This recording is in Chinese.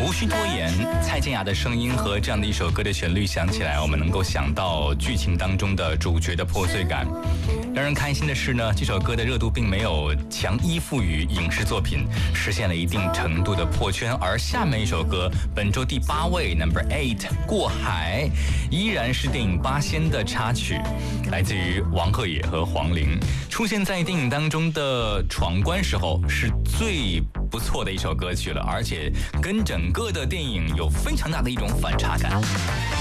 无需多言，蔡健雅的声音和这样的一首歌的旋律响起来，我们能够想到剧情当中的主角的破碎感。让人开心的是呢，这首歌的热度并没有强依附于影视作品，实现了一定程度的破圈。而下面一首歌，本周第8位 Number 8过海，依然是电影《八仙》的插曲，来自于王鹤野和黄龄，出现在电影当中的闯关时候是最不错的一首歌曲了，而且跟整个的电影有非常大的一种反差感。